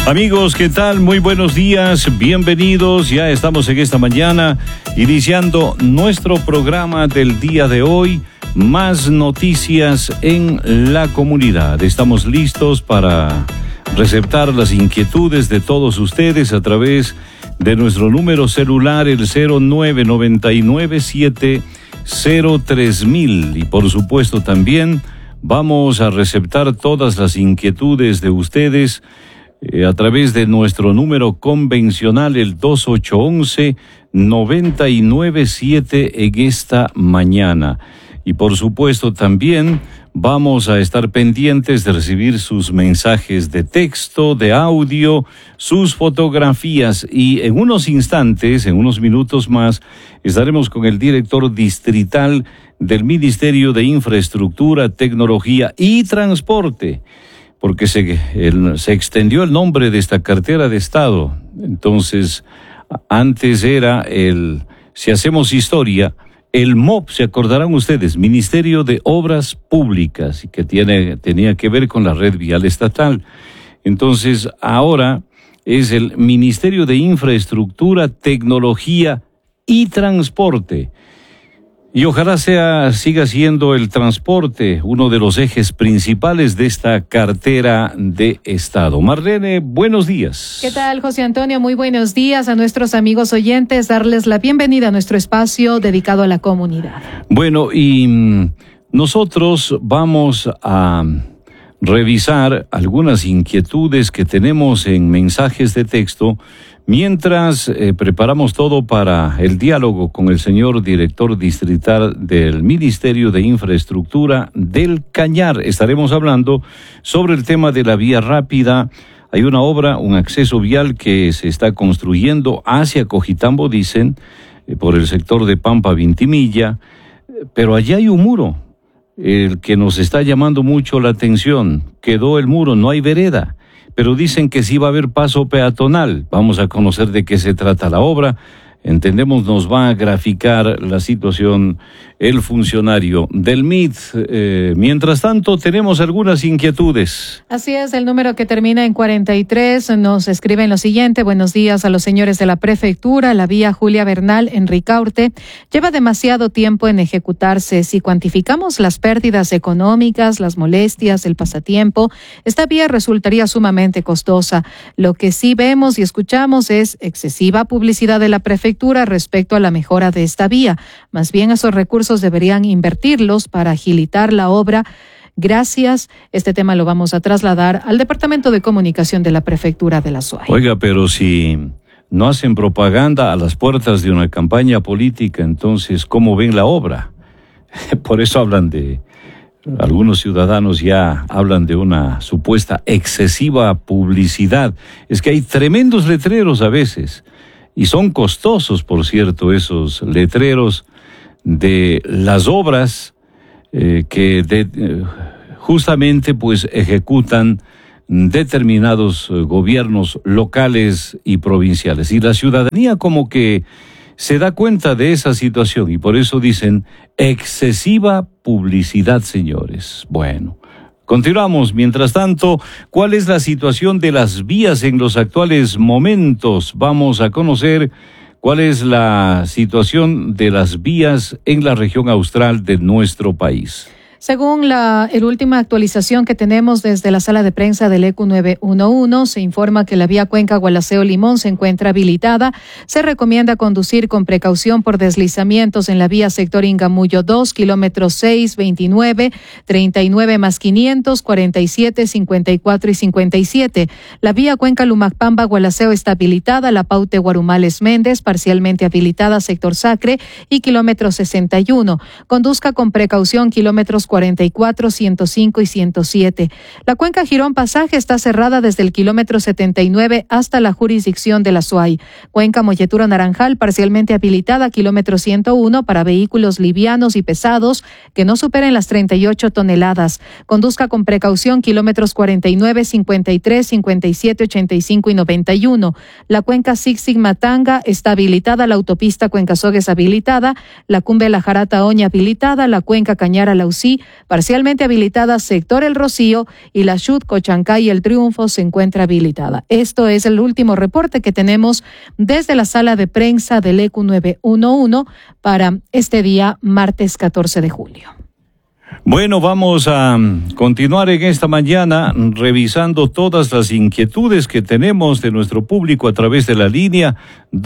Amigos, ¿qué tal? Muy buenos días, bienvenidos. Ya estamos en esta mañana iniciando nuestro programa del día de hoy. Más noticias en la comunidad. Estamos listos para receptar las inquietudes de todos ustedes a través de nuestro número celular, el 0999703000. Y por supuesto también vamos a receptar todas las inquietudes de ustedes a través de nuestro número convencional, el 2811-997 en esta mañana. Y por supuesto también vamos a estar pendientes de recibir sus mensajes de texto, de audio, sus fotografías. Y en unos instantes, en unos minutos más, estaremos con el director distrital del Ministerio de Infraestructura, Tecnología y Transporte, porque se extendió el nombre de esta cartera de Estado. Entonces, antes era si hacemos historia, el MOP, se acordarán ustedes, Ministerio de Obras Públicas, y que tenía que ver con la red vial estatal. Entonces, ahora es el Ministerio de Infraestructura, Tecnología y Transporte. Y ojalá siga siendo el transporte uno de los ejes principales de esta cartera de Estado. Marlene, buenos días. ¿Qué tal, José Antonio? Muy buenos días a nuestros amigos oyentes. Darles la bienvenida a nuestro espacio dedicado a la comunidad. Bueno, y nosotros vamos a revisar algunas inquietudes que tenemos en mensajes de texto mientras preparamos todo para el diálogo con el señor director distrital del Ministerio de Infraestructura del Cañar. Estaremos hablando sobre el tema de la vía rápida. Hay una obra, un acceso vial que se está construyendo hacia Cojitambo, dicen, por el sector de Pampa Vintimilla, pero allí hay un muro, el que nos está llamando mucho la atención. Quedó el muro, no hay vereda, pero dicen que sí va a haber paso peatonal. Vamos a conocer de qué se trata la obra. Entendemos, nos va a graficar la situación el funcionario del MIT. Mientras tanto, tenemos algunas inquietudes. Así es, el número que termina en 43 nos escribe en lo siguiente: buenos días a los señores de la prefectura. La vía Julia Bernal en Ricaurte lleva demasiado tiempo en ejecutarse. Si cuantificamos las pérdidas económicas, las molestias, el pasatiempo, esta vía resultaría sumamente costosa. Lo que sí vemos y escuchamos es excesiva publicidad de la prefectura respecto a la mejora de esta vía. Más bien esos recursos deberían invertirlos para agilitar la obra. Gracias. Este tema lo vamos a trasladar al Departamento de Comunicación de la Prefectura de la SUAY. Oiga, pero si no hacen propaganda a las puertas de una campaña política, entonces, ¿cómo ven la obra? Por eso algunos ciudadanos ya hablan de una supuesta excesiva publicidad. Es que hay tremendos letreros a veces. Y son costosos, por cierto, esos letreros de las obras que justamente pues ejecutan determinados gobiernos locales y provinciales. Y la ciudadanía como que se da cuenta de esa situación y por eso dicen excesiva publicidad, señores. Bueno, continuamos. Mientras tanto, ¿cuál es la situación de las vías en los actuales momentos? Vamos a conocer cuál es la situación de las vías en la región austral de nuestro país. Según la última actualización que tenemos desde la sala de prensa del ECU 911, se informa que la vía Cuenca Gualaceo-Limón se encuentra habilitada. Se recomienda conducir con precaución por deslizamientos en la vía sector Ingamullo 2, kilómetros 6, 29, 39 más 500, 47, 54 y 57. La vía Cuenca-Lumacpamba-Gualaceo está habilitada. La Paute Guarumales Méndez, parcialmente habilitada, sector Sacre y kilómetro 61. Conduzca con precaución kilómetros 44, 105 y 107. La cuenca Girón Pasaje está cerrada desde el kilómetro 79 hasta la jurisdicción de la SUAY. Cuenca Molleturo Naranjal parcialmente habilitada, kilómetro 101 para vehículos livianos y pesados que no superen las 38 toneladas. Conduzca con precaución kilómetros 49, 53, 57, 85 y 91. La cuenca Zig-Zig-Matanga está habilitada, la autopista Cuenca Sogues habilitada, la Cumbe La Jarata Oña habilitada, la cuenca Cañara Lausí parcialmente habilitada sector El Rocío, y la Chut, Cochancay y El Triunfo se encuentra habilitada. Esto es el último reporte que tenemos desde la sala de prensa del ECU 911 para este día, martes 14 de julio. Bueno, vamos a continuar en esta mañana revisando todas las inquietudes que tenemos de nuestro público a través de la línea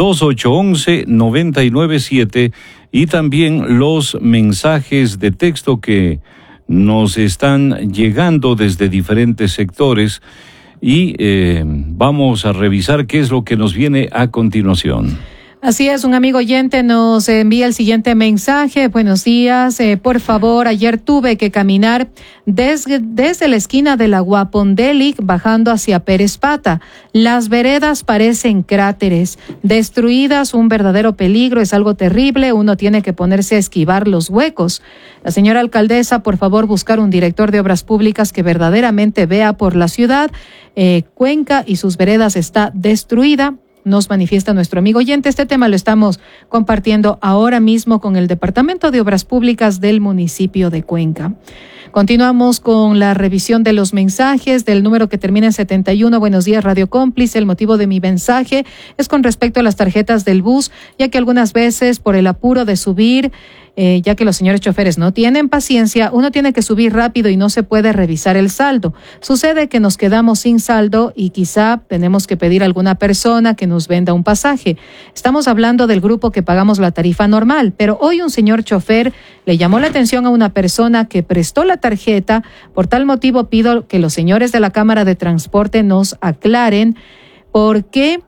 2811-997 y también los mensajes de texto que nos están llegando desde diferentes sectores y vamos a revisar qué es lo que nos viene a continuación. Así es, un amigo oyente nos envía el siguiente mensaje. Buenos días, por favor, ayer tuve que caminar desde la esquina de la Guapondelic bajando hacia Pérez Pata. Las veredas parecen cráteres, destruidas, un verdadero peligro, es algo terrible, uno tiene que ponerse a esquivar los huecos. La señora alcaldesa, por favor, buscar un director de obras públicas que verdaderamente vea por la ciudad. Cuenca y sus veredas está destruida. Nos manifiesta nuestro amigo oyente. Este tema lo estamos compartiendo ahora mismo con el Departamento de Obras Públicas del municipio de Cuenca. Continuamos con la revisión de los mensajes del número que termina en 71. Buenos días, Radio Cómplice. El motivo de mi mensaje es con respecto a las tarjetas del bus, ya que algunas veces por el apuro de subir, ya que los señores choferes no tienen paciencia, uno tiene que subir rápido y no se puede revisar el saldo. Sucede que nos quedamos sin saldo y quizá tenemos que pedir a alguna persona que nos venda un pasaje. Estamos hablando del grupo que pagamos la tarifa normal, pero hoy un señor chofer le llamó la atención a una persona que prestó la tarjeta. Por tal motivo pido que los señores de la Cámara de Transporte nos aclaren por qué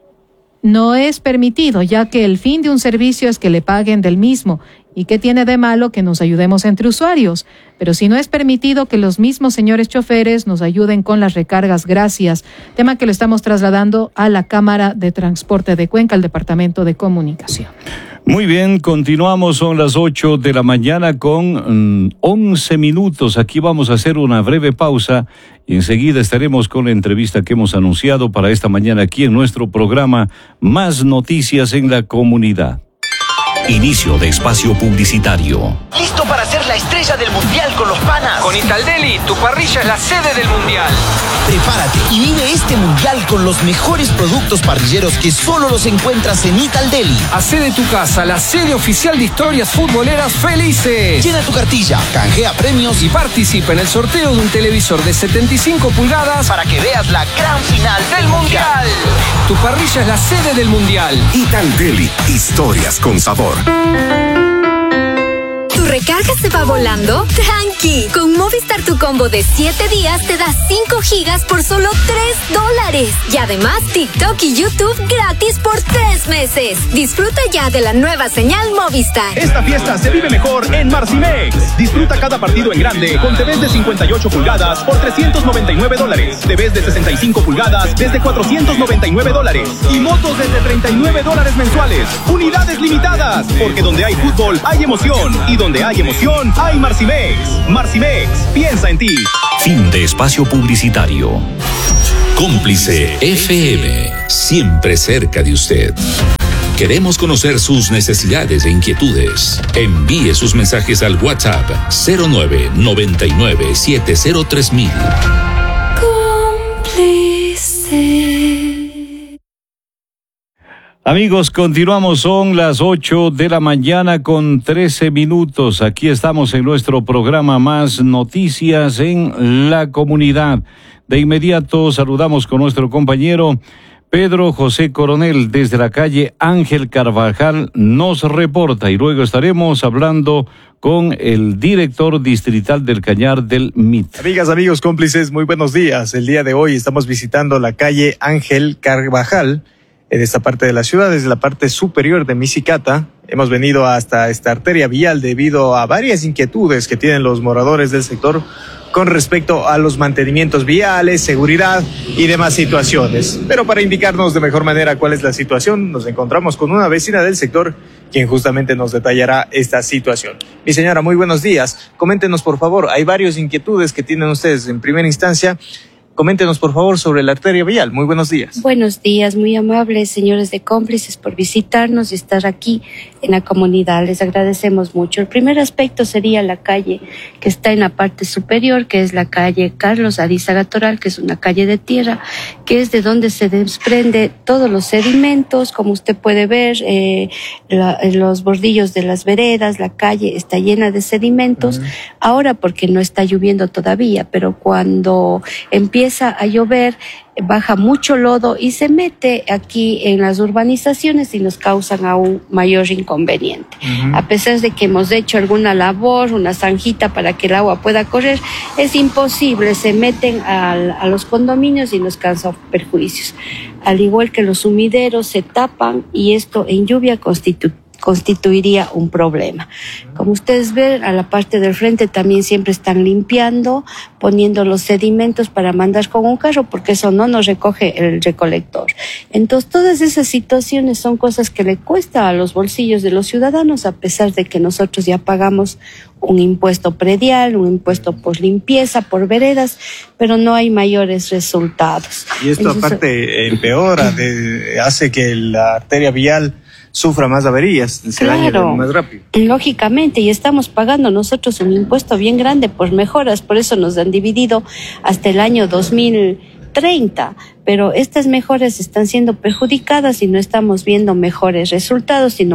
no es permitido, ya que el fin de un servicio es que le paguen del mismo. ¿Y qué tiene de malo que nos ayudemos entre usuarios? Pero si no es permitido que los mismos señores choferes nos ayuden con las recargas, gracias. Tema que lo estamos trasladando a la Cámara de Transporte de Cuenca, al Departamento de Comunicación. Muy bien, continuamos, son las 8 de la mañana con 11 minutos. Aquí vamos a hacer una breve pausa y enseguida estaremos con la entrevista que hemos anunciado para esta mañana aquí en nuestro programa Más Noticias en la Comunidad. Inicio de espacio publicitario. ¿Listo para ser la estrella del mundial con los panas? Con Italdeli, tu parrilla es la sede del mundial. Prepárate y vive este mundial con los mejores productos parrilleros que solo los encuentras en Italdeli. Hacé de tu casa la sede oficial de historias futboleras felices. Llena tu cartilla, canjea premios y participa en el sorteo de un televisor de 75 pulgadas para que veas la gran final del mundial. Tu parrilla es la sede del mundial. Italdeli, historias con sabor. ¿Tu recarga se va volando? ¡Tranqui! Con Movistar tu combo de 7 días te da 5 gigas por solo $3. Y además TikTok y YouTube gratis por 3 meses. Disfruta ya de la nueva señal Movistar. Esta fiesta se vive mejor en Marcimex. Disfruta cada partido en grande con TVs de 58 pulgadas por $399. TVs de 65 pulgadas desde $499. Y motos desde $39 mensuales. Unidades limitadas. Porque donde hay fútbol hay emoción. Y donde hay emoción, hay Marcimex. Marcimex, piensa en ti. Fin de espacio publicitario. Cómplice FM, siempre cerca de usted. Queremos conocer sus necesidades e inquietudes. Envíe sus mensajes al WhatsApp 0999703000. Cómplice. Amigos, continuamos, son las 8 de la mañana con 13 minutos. Aquí estamos en nuestro programa Más Noticias en la Comunidad. De inmediato saludamos con nuestro compañero Pedro José Coronel desde la calle Ángel Carvajal, nos reporta y luego estaremos hablando con el director distrital del Cañar del MIT. Amigas, amigos, cómplices, muy buenos días. El día de hoy estamos visitando la calle Ángel Carvajal, en esta parte de la ciudad, desde la parte superior de Misicata. Hemos venido hasta esta arteria vial debido a varias inquietudes que tienen los moradores del sector con respecto a los mantenimientos viales, seguridad y demás situaciones. Pero para indicarnos de mejor manera cuál es la situación, nos encontramos con una vecina del sector, quien justamente nos detallará esta situación. Mi señora, muy buenos días. Coméntenos, por favor, hay varias inquietudes que tienen ustedes. En primera instancia, Coméntenos, por favor, sobre la arteria vial. Muy buenos días. Buenos días, muy amables señores de Cómplices por visitarnos y estar aquí en la comunidad. Les agradecemos mucho. El primer aspecto sería la calle que está en la parte superior, que es la calle Carlos Arizaga Toral, que es una calle de tierra, que es de donde se desprende todos los sedimentos. Como usted puede ver, los bordillos de las veredas, la calle está llena de sedimentos. Ahora porque no está lloviendo todavía, pero cuando empieza a llover, baja mucho lodo y se mete aquí en las urbanizaciones y nos causan aún mayor inconveniente. A pesar de que hemos hecho alguna labor, una zanjita para que el agua pueda correr, es imposible, se meten a los condominios y nos causan perjuicios. Al igual que los sumideros se tapan y esto en lluvia constituiría un problema. Como ustedes ven, a la parte del frente también siempre están limpiando, poniendo los sedimentos para mandar con un carro, porque eso no nos recoge el recolector. Entonces, todas esas situaciones son cosas que le cuesta a los bolsillos de los ciudadanos, a pesar de que nosotros ya pagamos un impuesto predial, un impuesto por limpieza, por veredas, pero no hay mayores resultados. Y esto aparte empeora, hace que la arteria vial sufra más averías, se dañe más rápido. Lógicamente, y estamos pagando nosotros un impuesto bien grande por mejoras, por eso nos han dividido hasta el año 2030, pero estas mejoras están siendo perjudicadas y no estamos viendo mejores resultados, sino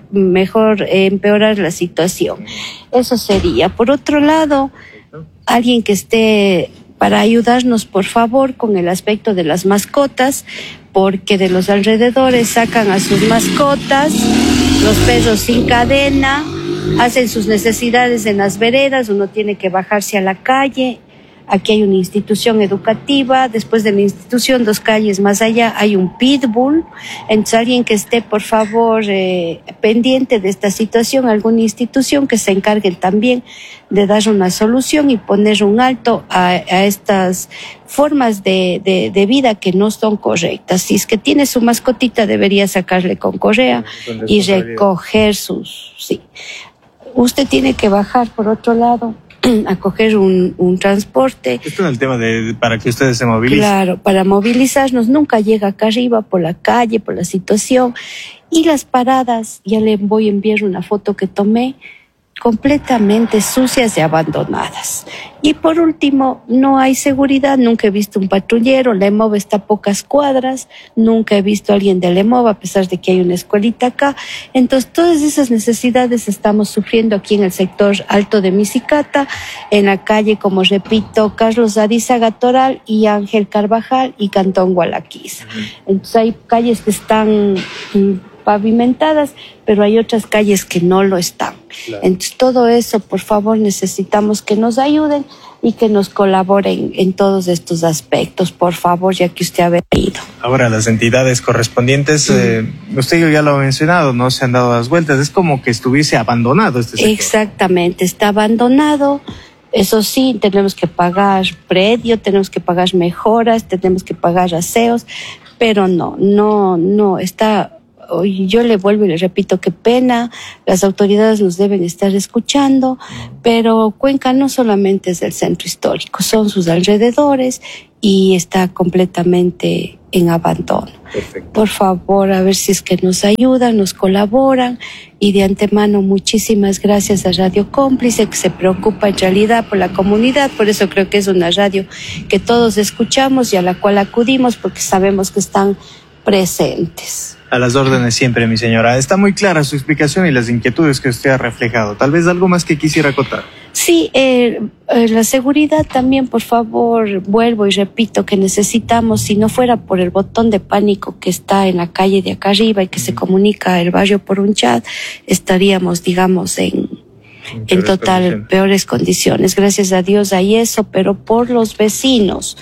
mejor empeorar la situación. Eso sería. Por otro lado, alguien que esté para ayudarnos, por favor, con el aspecto de las mascotas, porque de los alrededores sacan a sus mascotas, los perros sin cadena, hacen sus necesidades en las veredas, uno tiene que bajarse a la calle. Aquí hay una institución educativa, después de la institución, 2 calles más allá, hay un pitbull. Entonces, alguien que esté, por favor, pendiente de esta situación, alguna institución que se encargue también de dar una solución y poner un alto a estas formas de vida que no son correctas. Si es que tiene su mascotita, debería sacarle con correa y recoger sus... Sí. Usted tiene que bajar por otro lado a coger un transporte. Esto es el tema para que ustedes se movilicen. Claro, para movilizarnos, nunca llega acá arriba por la calle, por la situación. Y las paradas, ya le voy a enviar una foto que tomé, completamente sucias y abandonadas. Y por último, no hay seguridad, nunca he visto un patrullero, la EMOV está a pocas cuadras, nunca he visto a alguien de la EMOV, a pesar de que hay una escuelita acá. Entonces, todas esas necesidades estamos sufriendo aquí en el sector alto de Misicata, en la calle, como repito, Carlos Arizaga Toral y Ángel Carvajal y Cantón Gualaquiza. Entonces, hay calles que están pavimentadas, pero hay otras calles que no lo están. Claro. Entonces, todo eso, por favor, necesitamos que nos ayuden y que nos colaboren en todos estos aspectos, por favor, ya que usted ha venido. Ahora, las entidades correspondientes, usted ya lo ha mencionado, no se han dado las vueltas, es como que estuviese abandonado este sector. Exactamente, está abandonado. Eso sí, tenemos que pagar predio, tenemos que pagar mejoras, tenemos que pagar aseos, pero no, está... Yo le vuelvo y le repito, qué pena, las autoridades nos deben estar escuchando, pero Cuenca no solamente es el centro histórico, son sus alrededores y está completamente en abandono. Perfecto. Por favor, a ver si es que nos ayudan, nos colaboran, y de antemano muchísimas gracias a Radio Cómplice, que se preocupa en realidad por la comunidad. Por eso creo que es una radio que todos escuchamos y a la cual acudimos, porque sabemos que están presentes. A las órdenes siempre, mi señora. Está muy clara su explicación y las inquietudes que usted ha reflejado. Tal vez algo más que quisiera acotar. Sí, la seguridad también, por favor, vuelvo y repito que necesitamos, si no fuera por el botón de pánico que está en la calle de acá arriba y que se comunica el barrio por un chat, estaríamos, digamos, en peores condiciones. Gracias a Dios hay eso, pero por los vecinos,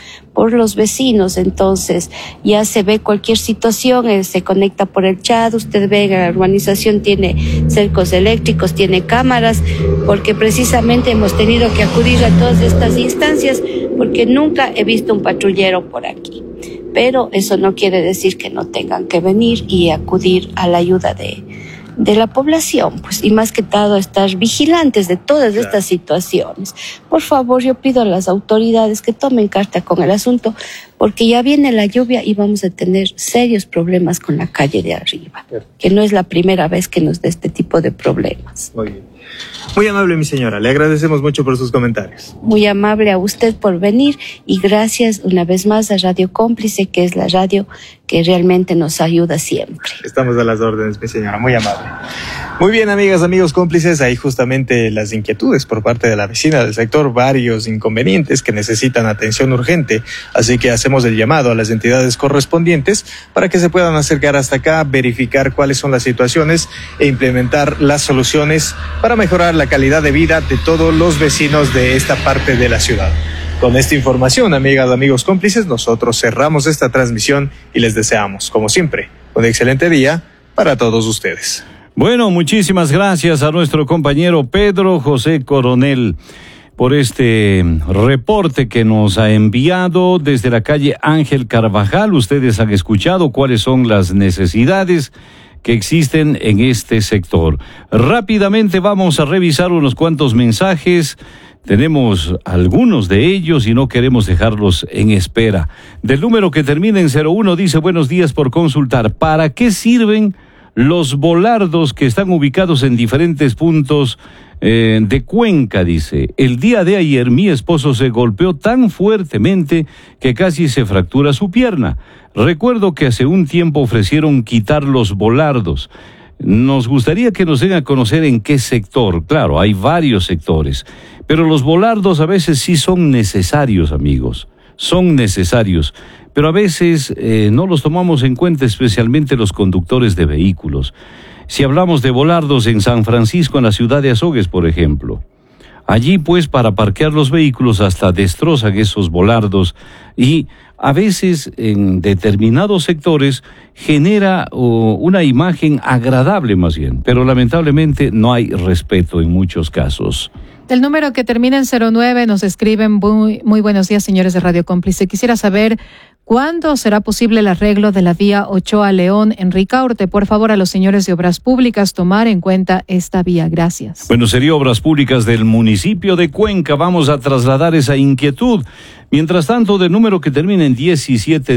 entonces ya se ve cualquier situación, se conecta por el chat, usted ve que la urbanización tiene cercos eléctricos, tiene cámaras, porque precisamente hemos tenido que acudir a todas estas instancias, porque nunca he visto un patrullero por aquí. Pero eso no quiere decir que no tengan que venir y acudir a la ayuda de de la población, pues, y más que todo estar vigilantes de todas estas situaciones. Por favor, yo pido a las autoridades que tomen carta con el asunto, porque ya viene la lluvia y vamos a tener serios problemas con la calle de arriba, que no es la primera vez que nos da este tipo de problemas. Muy bien. Muy amable, mi señora. Le agradecemos mucho por sus comentarios. Muy amable a usted por venir y gracias una vez más a Radio Cómplice, que es la radio que realmente nos ayuda siempre. Estamos a las órdenes, mi señora. Muy amable. Muy bien, amigas, amigos cómplices, ahí justamente las inquietudes por parte de la vecina del sector, varios inconvenientes que necesitan atención urgente, así que hacemos el llamado a las entidades correspondientes para que se puedan acercar hasta acá, verificar cuáles son las situaciones e implementar las soluciones para mejorar la calidad de vida de todos los vecinos de esta parte de la ciudad. Con esta información, amigas, amigos cómplices, nosotros cerramos esta transmisión y les deseamos, como siempre, un excelente día para todos ustedes. Bueno, muchísimas gracias a nuestro compañero Pedro José Coronel por este reporte que nos ha enviado desde la calle Ángel Carvajal. Ustedes han escuchado cuáles son las necesidades que existen en este sector. Rápidamente vamos a revisar unos cuantos mensajes. Tenemos algunos de ellos y no queremos dejarlos en espera. Del número que termina en 01 dice: buenos días, por consultar, ¿para qué sirven los volardos que están ubicados en diferentes puntos de Cuenca? Dice, el día de ayer mi esposo se golpeó tan fuertemente que casi se fractura su pierna. Recuerdo que hace un tiempo ofrecieron quitar los volardos. Nos gustaría que nos den a conocer en qué sector. Claro, hay varios sectores, pero los volardos a veces sí son necesarios, amigos. Son necesarios, pero a veces no los tomamos en cuenta, especialmente los conductores de vehículos. Si hablamos de volardos en San Francisco, en la ciudad de Azogues, por ejemplo, allí pues para parquear los vehículos hasta destrozan esos volardos y a veces en determinados sectores genera una imagen agradable más bien, pero lamentablemente no hay respeto en muchos casos. Del número que termina en 09 nos escriben: muy buenos días, señores de Radio Cómplice. Quisiera saber cuándo será posible el arreglo de la vía Ochoa León en Ricaurte. Por favor, a los señores de Obras Públicas tomar en cuenta esta vía. Gracias. Bueno, sería Obras Públicas del municipio de Cuenca. Vamos a trasladar esa inquietud. Mientras tanto, del número que termina en 17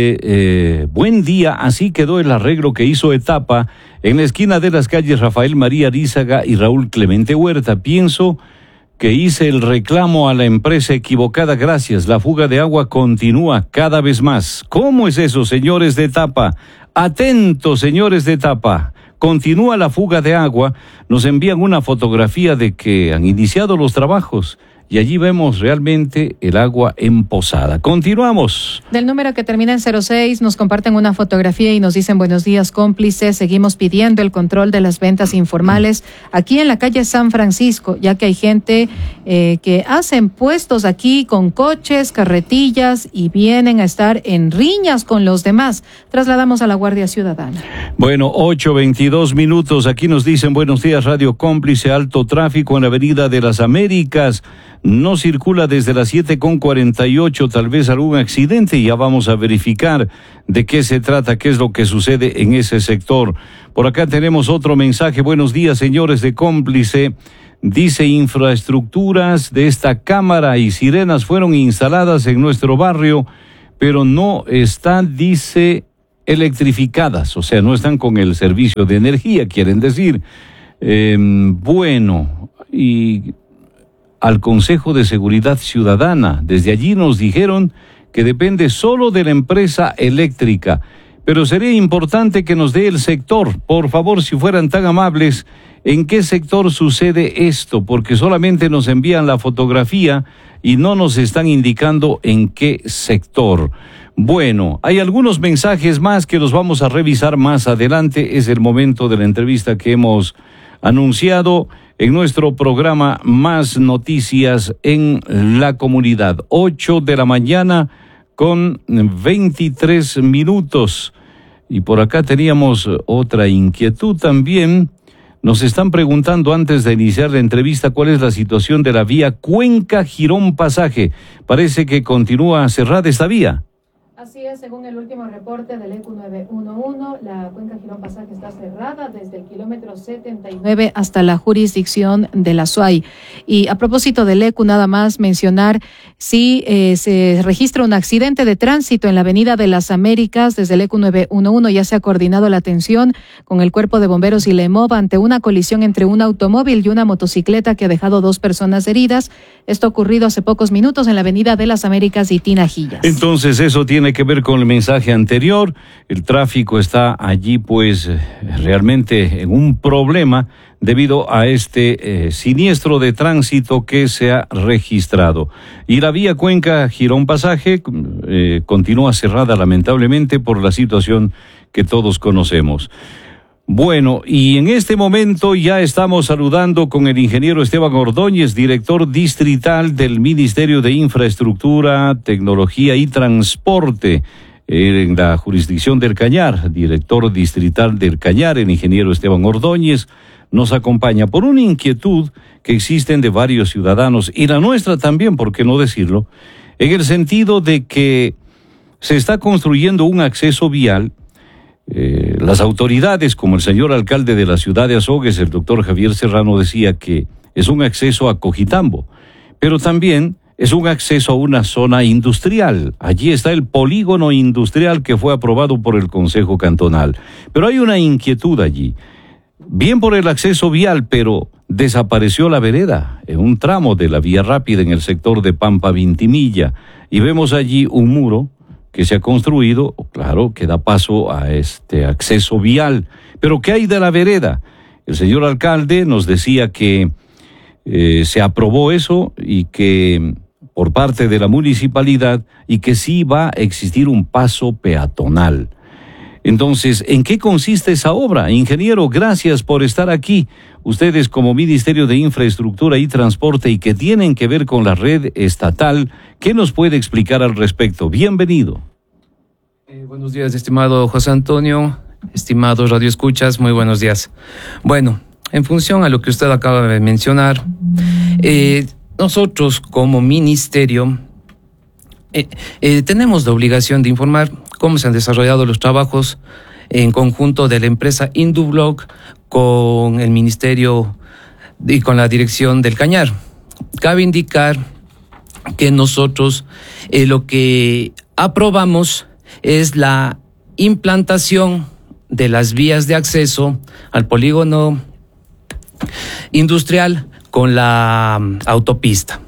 dice: buen día, así quedó el arreglo que hizo Etapa en la esquina de las calles Rafael María Arízaga y Raúl Clemente Huerta. Pienso que hice el reclamo a la empresa equivocada. Gracias. La fuga de agua continúa cada vez más. ¿Cómo es eso, señores de Etapa? Atentos, señores de Etapa. Continúa la fuga de agua. Nos envían una fotografía de que han iniciado los trabajos y allí vemos realmente el agua emposada. Continuamos. Del número que termina en 06 nos comparten una fotografía y nos dicen: buenos días, cómplices. Seguimos pidiendo el control de las ventas informales aquí en la calle San Francisco, ya que hay gente que hacen puestos aquí con coches, carretillas y vienen a estar en riñas con los demás. Trasladamos a la Guardia Ciudadana. Bueno, 8:22 minutos. Aquí nos dicen: buenos días, Radio Cómplice. Alto tráfico en la Avenida de las Américas. No circula desde las 7:48, tal vez algún accidente. Ya vamos a verificar de qué se trata, qué es lo que sucede en ese sector. Por acá tenemos otro mensaje. Buenos días, señores de Cómplice. Dice: infraestructuras de esta cámara y sirenas fueron instaladas en nuestro barrio, pero no están, dice, electrificadas. O sea, no están con el servicio de energía, quieren decir. Bueno, y al Consejo de Seguridad Ciudadana, desde allí nos dijeron que depende solo de la empresa eléctrica, pero sería importante que nos dé el sector, por favor, si fueran tan amables, en qué sector sucede esto, porque solamente nos envían la fotografía y no nos están indicando en qué sector. Bueno, hay algunos mensajes más que los vamos a revisar más adelante. Es el momento de la entrevista que hemos anunciado en nuestro programa Más Noticias en la Comunidad. 8 de la mañana con 23 minutos. Y por acá teníamos otra inquietud también. Nos están preguntando antes de iniciar la entrevista cuál es la situación de la vía Cuenca-Girón Pasaje. Parece que continúa cerrada esta vía. Así es, según el último reporte del ECU 911, la cuenca Girón Pasaje está cerrada desde el kilómetro 79 hasta la jurisdicción de la SUAY. Y a propósito del ECU, nada más mencionar, si se registra un accidente de tránsito en la Avenida de las Américas, desde el ECU 911 ya se ha coordinado la atención con el Cuerpo de Bomberos y la EMOB ante una colisión entre un automóvil y una motocicleta que ha dejado 2 personas heridas. Esto ha ocurrido hace pocos minutos en la Avenida de las Américas y Tinajillas. Entonces eso tiene que ver con el mensaje anterior. El tráfico está allí pues realmente en un problema debido a este siniestro de tránsito que se ha registrado. Y la vía Cuenca Girón Pasaje continúa cerrada lamentablemente por la situación que todos conocemos. Bueno, y en este momento ya estamos saludando con el ingeniero Esteban Ordóñez, director distrital del Ministerio de Infraestructura, Tecnología y Transporte en la jurisdicción del Cañar. Director distrital del Cañar, el ingeniero Esteban Ordóñez, nos acompaña por una inquietud que existen de varios ciudadanos, y la nuestra también, por qué no decirlo, en el sentido de que se está construyendo un acceso vial. Las autoridades, como el señor alcalde de la ciudad de Azogues, el doctor Javier Serrano, decía que es un acceso a Cojitambo, pero también es un acceso a una zona industrial. Allí está el polígono industrial que fue aprobado por el Consejo Cantonal. Pero hay una inquietud allí. Bien por el acceso vial, pero desapareció la vereda en un tramo de la vía rápida en el sector de Pampa Vintimilla, y vemos allí un muro que se ha construido, claro, que da paso a este acceso vial. Pero ¿qué hay de la vereda? El señor alcalde nos decía que se aprobó eso y que por parte de la municipalidad, y que sí va a existir un paso peatonal. Entonces, ¿en qué consiste esa obra? Ingeniero, gracias por estar aquí. Ustedes como Ministerio de Infraestructura y Transporte, y que tienen que ver con la red estatal, ¿qué nos puede explicar al respecto? Bienvenido. Buenos días, estimado José Antonio, estimados radioescuchas, muy buenos días. Bueno, en función a lo que usted acaba de mencionar, nosotros como ministerio tenemos la obligación de informar cómo se han desarrollado los trabajos en conjunto de la empresa Indubloc con el ministerio y con la dirección del Cañar. Cabe indicar que nosotros lo que aprobamos es la implantación de las vías de acceso al polígono industrial con la autopista.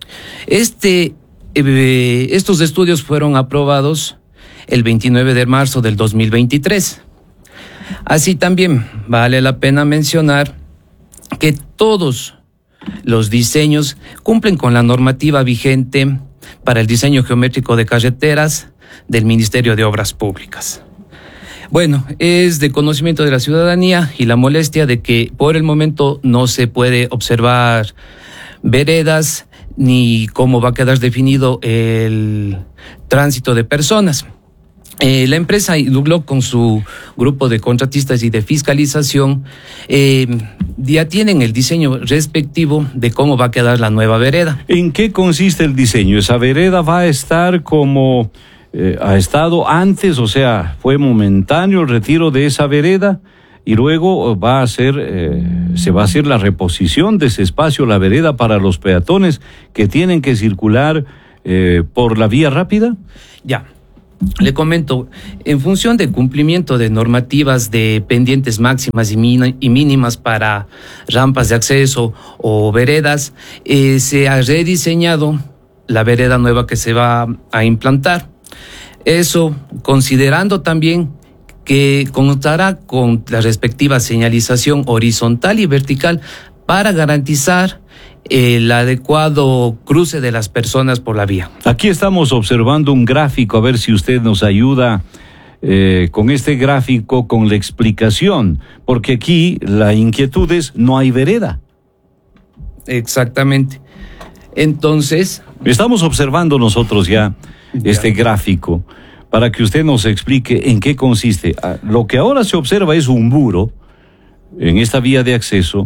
Estos estudios fueron aprobados el 29 de marzo del 2023. Así también vale la pena mencionar que todos los diseños cumplen con la normativa vigente para el diseño geométrico de carreteras del Ministerio de Obras Públicas. Bueno, es de conocimiento de la ciudadanía y la molestia de que por el momento no se puede observar veredas ni cómo va a quedar definido el tránsito de personas. La empresa Indubloc, con su grupo de contratistas y de fiscalización, ya tienen el diseño respectivo de cómo va a quedar la nueva vereda. ¿En qué consiste el diseño? ¿Esa vereda va a estar como ha estado antes? O sea, ¿fue momentáneo el retiro de esa vereda y luego va a ser, se va a hacer la reposición de ese espacio, la vereda, para los peatones que tienen que circular por la vía rápida? Ya. Le comento, en función del cumplimiento de normativas de pendientes máximas y mínimas para rampas de acceso o veredas, se ha rediseñado la vereda nueva que se va a implantar. Eso considerando también que contará con la respectiva señalización horizontal y vertical para garantizar el adecuado cruce de las personas por la vía. Aquí estamos observando un gráfico, a ver si usted nos ayuda con este gráfico, con la explicación, porque aquí la inquietud es, no hay vereda. Exactamente. Entonces, estamos observando nosotros ya este gráfico para que usted nos explique en qué consiste. Lo que ahora se observa es un muro en esta vía de acceso,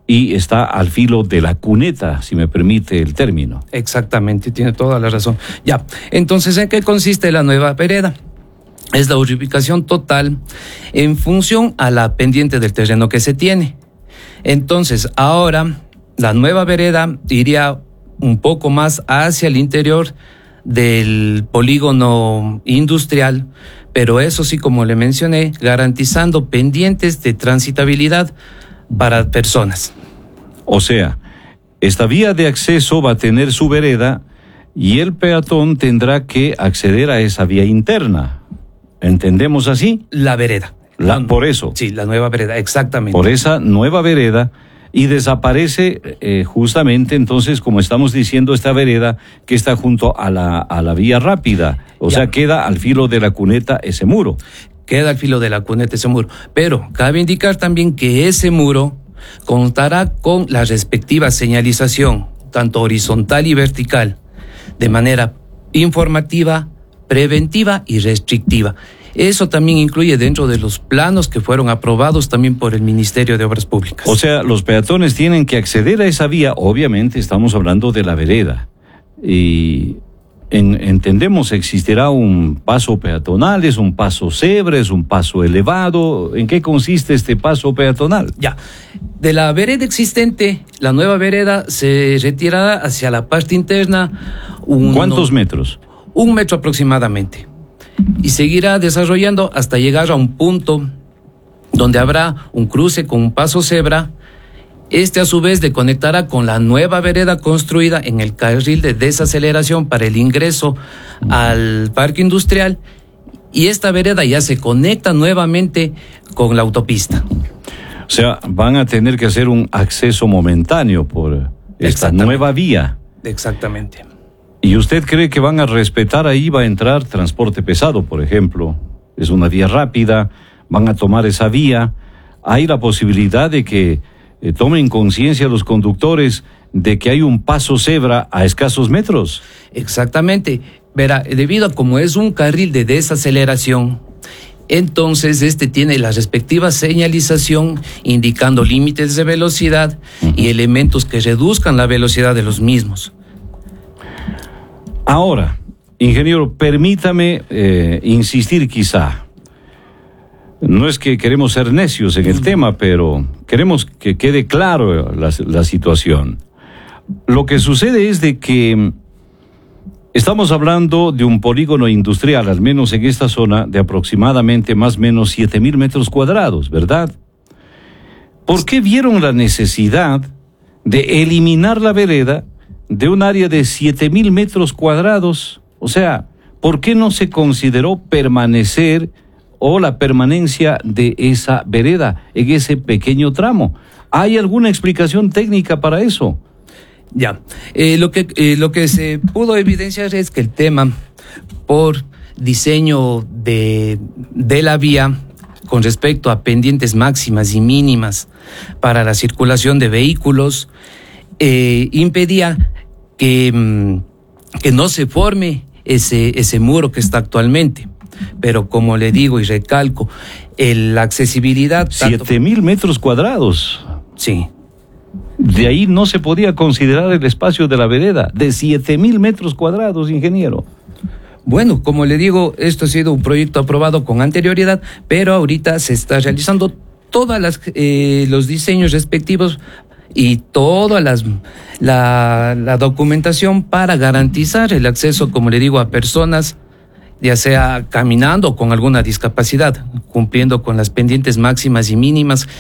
y está al filo de la cuneta, si me permite el término. Exactamente, tiene toda la razón. Ya, entonces, ¿en qué consiste la nueva vereda? Es la ubicación total en función a la pendiente del terreno que se tiene. Entonces, ahora la nueva vereda iría un poco más hacia el interior del polígono industrial, pero eso sí, como le mencioné, garantizando pendientes de transitabilidad para personas. O sea, esta vía de acceso va a tener su vereda y el peatón tendrá que acceder a esa vía interna. ¿Entendemos así? La vereda. Por eso. Sí, la nueva vereda, exactamente. Por esa nueva vereda, y desaparece justamente entonces, como estamos diciendo, esta vereda que está junto a la vía rápida. O sea, queda al filo de la cuneta ese muro. Queda al filo de la cuneta ese muro. Pero cabe indicar también que ese muro contará con la respectiva señalización, tanto horizontal y vertical, de manera informativa, preventiva y restrictiva. Eso también incluye dentro de los planos que fueron aprobados también por el Ministerio de Obras Públicas. O sea, los peatones tienen que acceder a esa vía. Obviamente estamos hablando de la vereda. Y entendemos, existirá un paso peatonal, es un paso cebra, es un paso elevado. ¿En qué consiste este paso peatonal? Ya, de la vereda existente, la nueva vereda se retirará hacia la parte interna. ¿Cuántos metros? 1 metro aproximadamente. Y seguirá desarrollando hasta llegar a un punto donde habrá un cruce con un paso cebra. Este a su vez le conectará con la nueva vereda construida en el carril de desaceleración para el ingreso al parque industrial, y esta vereda ya se conecta nuevamente con la autopista. O sea, van a tener que hacer un acceso momentáneo por esta nueva vía. Exactamente. ¿Y usted cree que van a respetar ahí, va a entrar transporte pesado, por ejemplo? Es una vía rápida, van a tomar esa vía. ¿Hay la posibilidad de que tomen conciencia los conductores de que hay un paso cebra a escasos metros? Exactamente. Verá, debido a como es un carril de desaceleración, entonces este tiene la respectiva señalización indicando límites de velocidad y elementos que reduzcan la velocidad de los mismos. Ahora, ingeniero, permítame insistir quizá. No es que queremos ser necios en el tema, pero queremos que quede claro la situación. Lo que sucede es de que estamos hablando de un polígono industrial, al menos en esta zona, de aproximadamente más o menos 7,000 metros cuadrados, ¿verdad? ¿Por qué vieron la necesidad de eliminar la vereda de un área de 7,000 metros cuadrados? O sea, ¿por qué no se consideró permanecer o la permanencia de esa vereda en ese pequeño tramo? ¿Hay alguna explicación técnica para eso? Ya, lo que se pudo evidenciar es que el tema por diseño de la vía con respecto a pendientes máximas y mínimas para la circulación de vehículos impedía que no se forme ese muro que está actualmente. Pero como le digo y recalco, la accesibilidad... 7,000 metros cuadrados. Sí. De ahí no se podía considerar el espacio de la vereda, de 7,000 metros cuadrados, ingeniero. Bueno, como le digo, esto ha sido un proyecto aprobado con anterioridad, pero ahorita se está realizando todos los diseños respectivos y toda la documentación para garantizar el acceso, como le digo, a personas, ya sea caminando o con alguna discapacidad, cumpliendo con las pendientes máximas y mínimas